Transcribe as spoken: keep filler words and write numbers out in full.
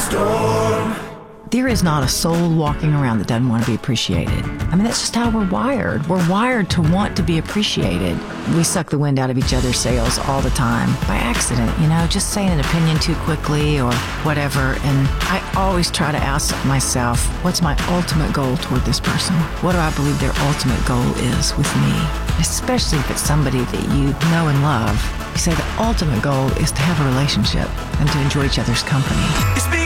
storm. There is not a soul walking around that doesn't want to be appreciated. I mean, that's just how we're wired. We're wired to want to be appreciated. We suck the wind out of each other's sails all the time by accident, you know, just saying an opinion too quickly or whatever. And I always try to ask myself, what's my ultimate goal toward this person? What do I believe their ultimate goal is with me? Especially if it's somebody that you know and love. You say the ultimate goal is to have a relationship and to enjoy each other's company.